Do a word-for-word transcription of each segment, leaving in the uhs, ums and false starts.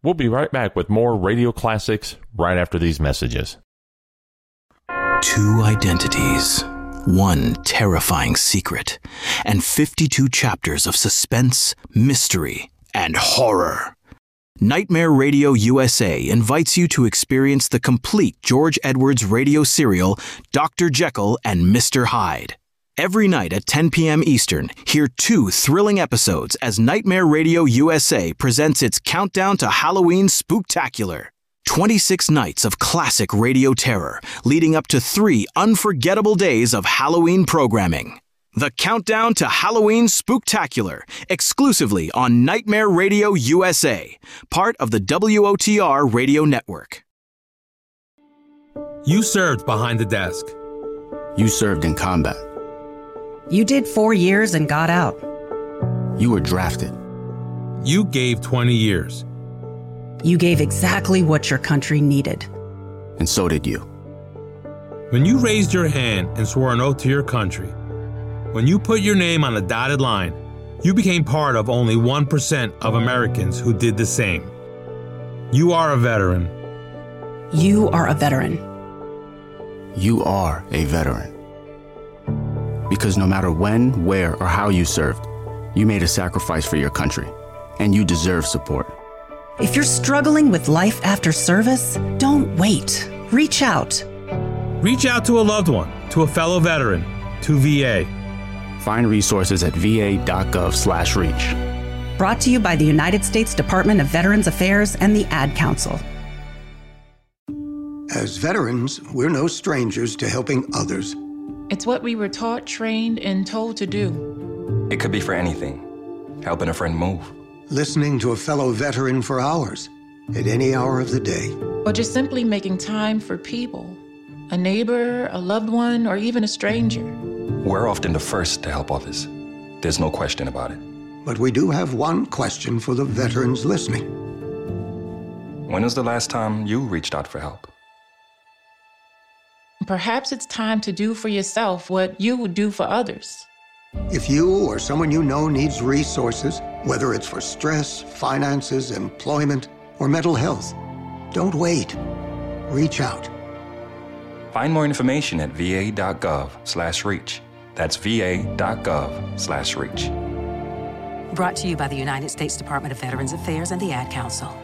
We'll be right back with more Radio Classics right after these messages. Two identities, one terrifying secret, and fifty-two chapters of suspense, mystery, and horror. Nightmare Radio U S A invites you to experience the complete George Edwards radio serial, Doctor Jekyll and Mister Hyde. Every night at ten p.m. Eastern, hear two thrilling episodes as Nightmare Radio U S A presents its Countdown to Halloween Spooktacular. twenty-six nights of classic radio terror, leading up to three unforgettable days of Halloween programming. The Countdown to Halloween Spooktacular, exclusively on Nightmare Radio U S A, part of the W O T R radio network. You served behind the desk. You served in combat. You did four years and got out. You were drafted. You gave twenty years. You gave exactly what your country needed. And so did you. When you raised your hand and swore an oath to your country, when you put your name on a dotted line, you became part of only one percent of Americans who did the same. You are a veteran. You are a veteran. You are a veteran. Because no matter when, where, or how you served, you made a sacrifice for your country, and you deserve support. If you're struggling with life after service, don't wait. Reach out. Reach out to a loved one, to a fellow veteran, to V A. Find resources at va.gov slash reach. Brought to you by the United States Department of Veterans Affairs and the Ad Council. As veterans, we're no strangers to helping others. It's what we were taught, trained, and told to do. It could be for anything. Helping a friend move. Listening to a fellow veteran for hours, at any hour of the day. Or just simply making time for people. A neighbor, a loved one, or even a stranger. We're often the first to help others. There's no question about it. But we do have one question for the veterans listening. When was the last time you reached out for help? Perhaps it's time to do for yourself what you would do for others. If you or someone you know needs resources, whether it's for stress, finances, employment, or mental health, don't wait. Reach out. Find more information at va.gov slash reach. That's va.gov slash reach. Brought to you by the United States Department of Veterans Affairs and the Ad Council.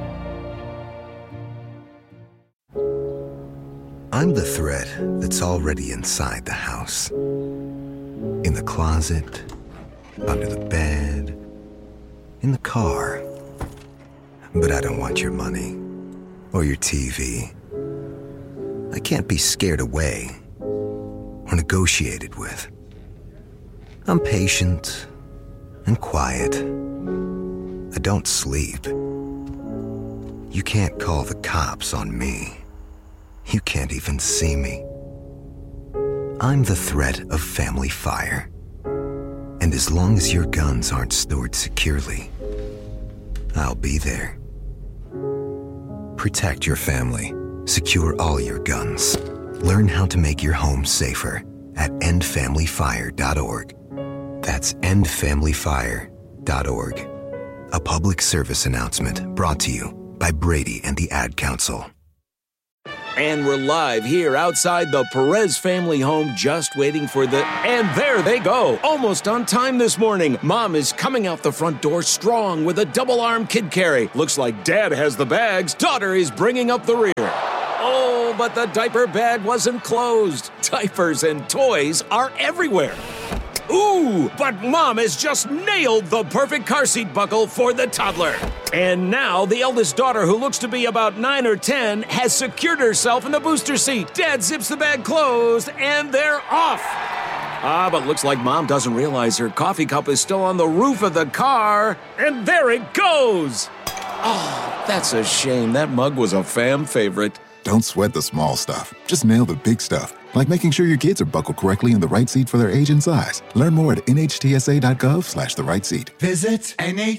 I'm the thread that's already inside the house. In the closet, under the bed, in the car. But I don't want your money or your T V. I can't be scared away or negotiated with. I'm patient and quiet. I don't sleep. You can't call the cops on me. You can't even see me. I'm the threat of family fire. And as long as your guns aren't stored securely, I'll be there. Protect your family. Secure all your guns. Learn how to make your home safer at end family fire dot org. That's end family fire dot org. A public service announcement brought to you by Brady and the Ad Council. And we're live here outside the Perez family home, just waiting for the... And there they go, almost on time this morning. Mom is coming out the front door strong with a double-arm kid carry. Looks like Dad has the bags. Daughter is bringing up the rear. Oh, but the diaper bag wasn't closed. Diapers and toys are everywhere. Ooh, but Mom has just nailed the perfect car seat buckle for the toddler. And now the eldest daughter, who looks to be about nine or ten, has secured herself in the booster seat. Dad zips the bag closed, and they're off. Ah, but looks like Mom doesn't realize her coffee cup is still on the roof of the car. And there it goes. Oh, that's a shame. That mug was a fam favorite. Don't sweat the small stuff. Just nail the big stuff. Like making sure your kids are buckled correctly in the right seat for their age and size. Learn more at nhtsa.gov slash the right seat. Visit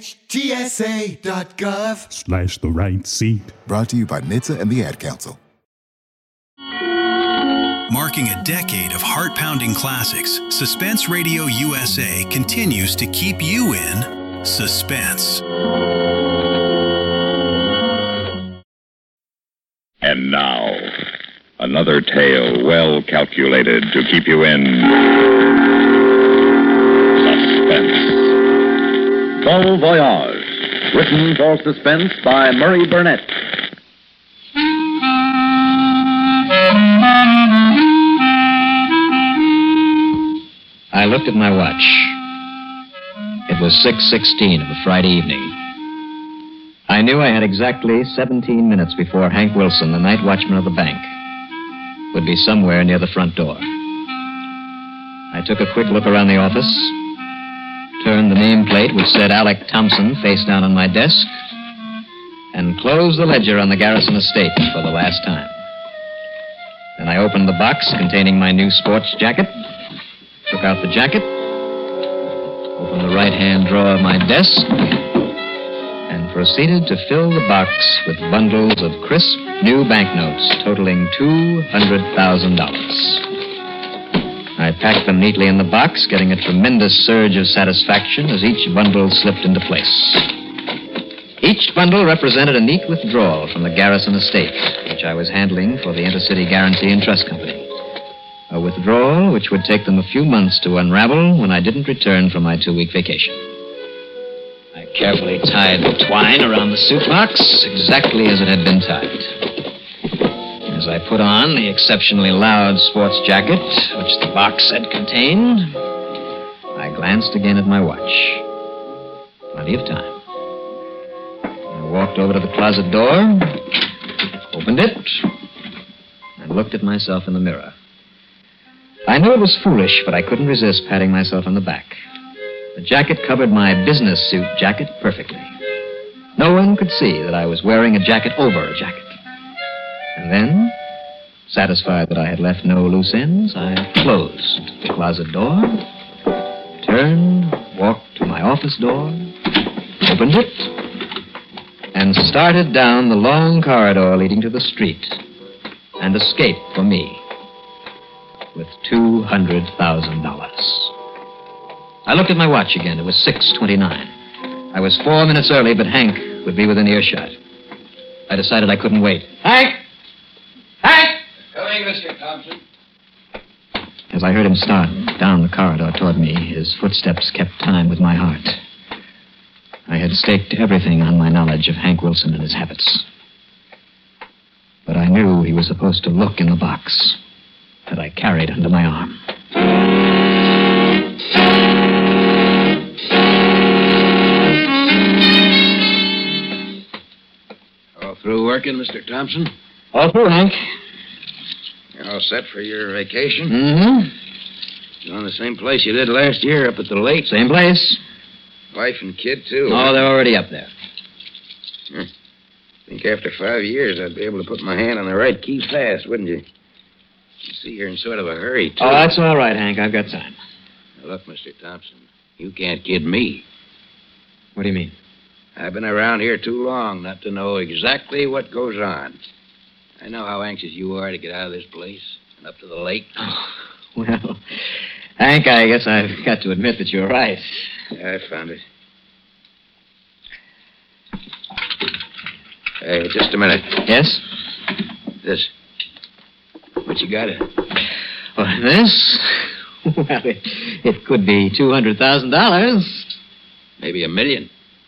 nhtsa.gov Slash the right seat. Brought to you by N H T S A and the Ad Council. Marking a decade of heart-pounding classics, Suspense Radio U S A continues to keep you in suspense. And now, another tale well calculated to keep you in suspense. Bon Voyage, written for suspense by Murray Burnett. I looked at my watch. It was six sixteen of a Friday evening. I knew I had exactly seventeen minutes before Hank Wilson, the night watchman of the bank, would be somewhere near the front door. I took a quick look around the office, turned the nameplate which said Alec Thompson face down on my desk, and closed the ledger on the Garrison estate for the last time. Then I opened the box containing my new sports jacket, took out the jacket, opened the right-hand drawer of my desk, and proceeded to fill the box with bundles of crisp new banknotes totaling two hundred thousand dollars. I packed them neatly in the box, getting a tremendous surge of satisfaction as each bundle slipped into place. Each bundle represented a neat withdrawal from the Garrison estate, which I was handling for the Intercity Guarantee and Trust Company. A withdrawal which would take them a few months to unravel when I didn't return from my two-week vacation. I carefully tied the twine around the suit box, exactly as it had been tied. As I put on the exceptionally loud sports jacket, which the box had contained, I glanced again at my watch. Plenty of time. I walked over to the closet door, opened it, and looked at myself in the mirror. I knew it was foolish, but I couldn't resist patting myself on the back. The jacket covered my business suit jacket perfectly. No one could see that I was wearing a jacket over a jacket. And then, satisfied that I had left no loose ends, I closed the closet door, turned, walked to my office door, opened it, and started down the long corridor leading to the street, and escaped for me with two hundred thousand dollars. I looked at my watch again. It was six twenty-nine. I was four minutes early, but Hank would be within earshot. I decided I couldn't wait. Hank! Hank! Coming, Mister Thompson. As I heard him start down the corridor toward me, his footsteps kept time with my heart. I had staked everything on my knowledge of Hank Wilson and his habits. But I knew he was supposed to look in the box that I carried under my arm. All through working, Mister Thompson? All through, Hank. You're all set for your vacation? Mm-hmm. You're on the same place you did last year up at the lake? Same place. Wife and kid, too? Oh, they're already up there. Hmm. Think after five years I'd be able to put my hand on the right key fast, wouldn't you? You see, you're in sort of a hurry, too. Oh, that's all right, Hank. I've got time. Now, look, Mister Thompson, you can't kid me. What do you mean? I've been around here too long not to know exactly what goes on. I know how anxious you are to get out of this place and up to the lake. Oh, well, Hank, I guess I've got to admit that you're right. Yeah, I found it. Hey, just a minute. Yes? This. What you got it? Oh, this? Well, it, it could be two hundred thousand dollars. Maybe a million.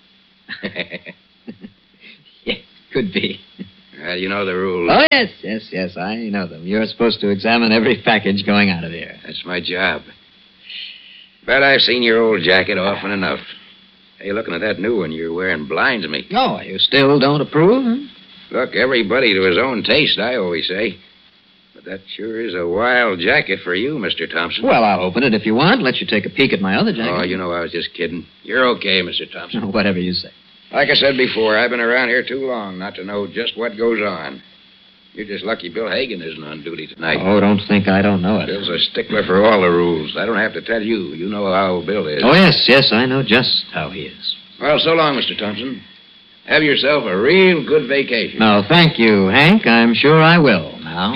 Yeah, could be. Well, you know the rules. Oh, yes, yes, yes, I know them. You're supposed to examine every package going out of here. That's my job. But I've seen your old jacket often enough. Hey, looking at that new one you're wearing blinds me. Oh, you still don't approve? Huh? Look, everybody to his own taste, I always say. But that sure is a wild jacket for you, Mister Thompson. Well, I'll open it if you want. Let you take a peek at my other jacket. Oh, you know I was just kidding. You're okay, Mister Thompson. Whatever you say. Like I said before, I've been around here too long not to know just what goes on. You're just lucky Bill Hagen isn't on duty tonight. Oh, don't think I don't know it. Bill's a stickler for all the rules. I don't have to tell you. You know how Bill is. Oh, yes, yes, I know just how he is. Well, so long, Mister Thompson. Have yourself a real good vacation. No, thank you, Hank. I'm sure I will now.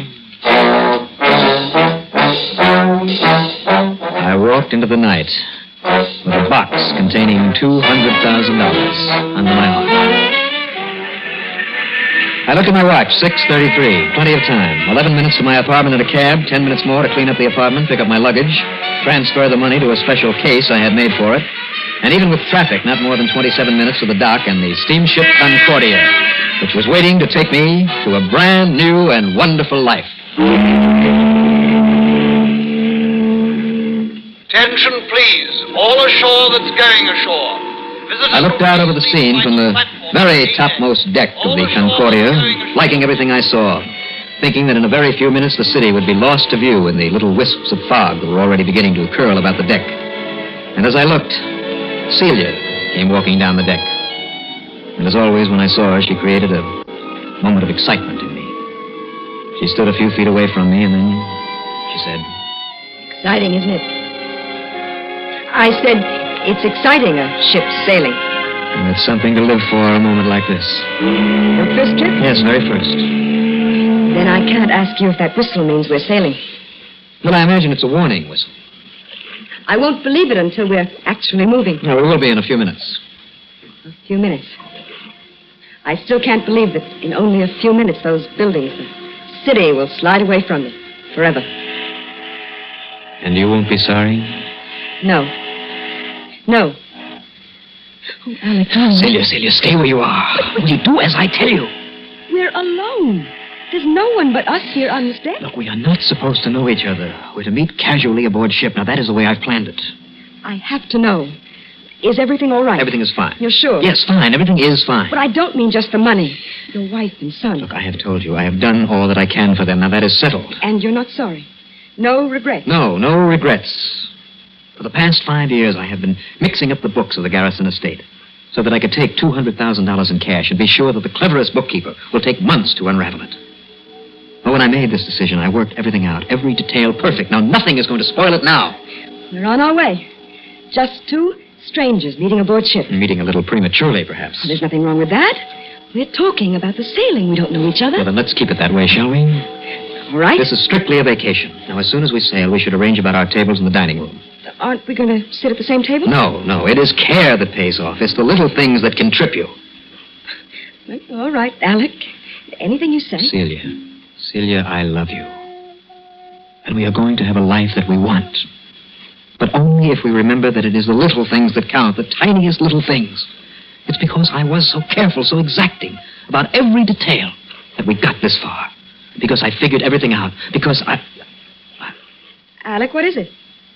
I walked into the night with a box containing two hundred thousand dollars under my arm. I looked at my watch, six thirty-three. Plenty of time. Eleven minutes to my apartment in a cab, ten minutes more to clean up the apartment, pick up my luggage, transfer the money to a special case I had made for it. And even with traffic, not more than twenty-seven minutes to the dock and the steamship Concordia, which was waiting to take me to a brand new and wonderful life. Attention, please. All ashore that's going ashore. Visitors I looked out over the scene from the very topmost deck of the Concordia, liking everything I saw, thinking that in a very few minutes the city would be lost to view in the little wisps of fog that were already beginning to curl about the deck. And as I looked, Celia came walking down the deck. And as always, when I saw her, she created a moment of excitement in me. She stood a few feet away from me, and then she said, Exciting, isn't it? I said, it's exciting, a ship sailing. And it's something to live for a moment like this. Your first trip? Yes, very first. Then I can't ask you if that whistle means we're sailing. Well, I imagine it's a warning whistle. I won't believe it until we're actually moving. No, we will be in a few minutes. A few minutes. I still can't believe that in only a few minutes those buildings, the city, will slide away from me forever. And you won't be sorry? No. No. Oh, Alec, oh. Celia, Celia, stay where you are. Will you do as I tell you? We're alone. There's no one but us here on this deck. Look, we are not supposed to know each other. We're to meet casually aboard ship. Now, that is the way I've planned it. I have to know. Is everything all right? Everything is fine. You're sure? Yes, fine. Everything is fine. But I don't mean just the money. Your wife and son. Look, I have told you. I have done all that I can for them. Now, that is settled. And you're not sorry? No regrets? No, no regrets. For the past five years, I have been mixing up the books of the Garrison estate so that I could take two hundred thousand dollars in cash and be sure that the cleverest bookkeeper will take months to unravel it. But when I made this decision, I worked everything out, every detail perfect. Now, nothing is going to spoil it now. We're on our way. Just two strangers meeting aboard ship. Meeting a little prematurely, perhaps. There's nothing wrong with that. We're talking about the sailing. We don't know each other. Well, then let's keep it that way, shall we? All right. This is strictly a vacation. Now, as soon as we sail, we should arrange about our tables in the dining room. Aren't we going to sit at the same table? No, no. It is care that pays off. It's the little things that can trip you. All right, Alec. Anything you say. Celia. Celia, I love you. And we are going to have a life that we want. But only if we remember that it is the little things that count, the tiniest little things. It's because I was so careful, so exacting about every detail that we got this far. Because I figured everything out. Because I... I... Alec, what is it?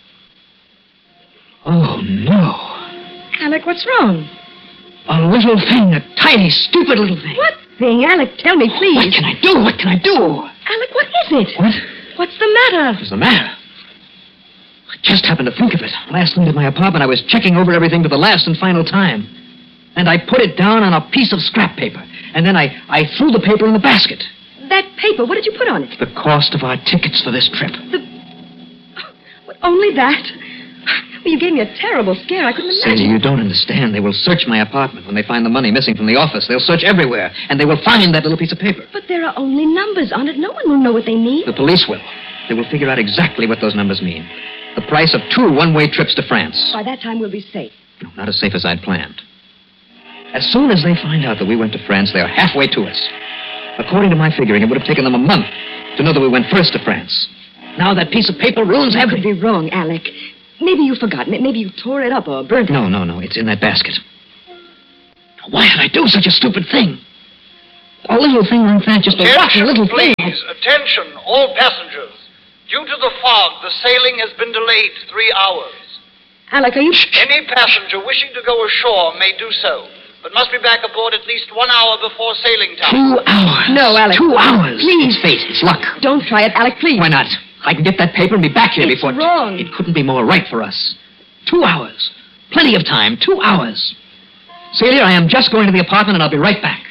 Oh, no. Alec, what's wrong? A little thing, a tiny, stupid little thing. What thing? Alec, tell me, please. What can I do? What can I do? Alec, what is it? What? What's the matter? What's the matter? I just happened to think of it. Last night at my apartment, I was checking over everything for the last and final time. And I put it down on a piece of scrap paper. And then I, I threw the paper in the basket. That paper, what did you put on it? The cost of our tickets for this trip. The... What, only that? Well, you gave me a terrible scare. I couldn't imagine. Celia, you don't understand. They will search my apartment when they find the money missing from the office. They'll search everywhere, and they will find that little piece of paper. But there are only numbers on it. No one will know what they mean. The police will. They will figure out exactly what those numbers mean. The price of two one-way trips to France. By that time, we'll be safe. No, not as safe as I'd planned. As soon as they find out that we went to France, they are halfway to us. According to my figuring, it would have taken them a month to know that we went first to France. Now that piece of paper ruins everything. You could be wrong, Alec. Maybe you forgot. Maybe you tore it up or burnt it. No, no, no. It's in that basket. Why did I do such a stupid thing? A little thing like that, just a rotten little please. thing. Attention, all passengers. Due to the fog, the sailing has been delayed three hours. Alec, are you... Any passenger wishing to go ashore may do so, but must be back aboard at least one hour before sailing time. Two hours. No, Alec. Two hours. Please. It's fate. It's luck. Don't try it, Alec, please. Why not? I can get that paper and be back here it's before... It's wrong. It couldn't be more right for us. Two hours. Plenty of time. Two hours. Celia, I am just going to the apartment and I'll be right back.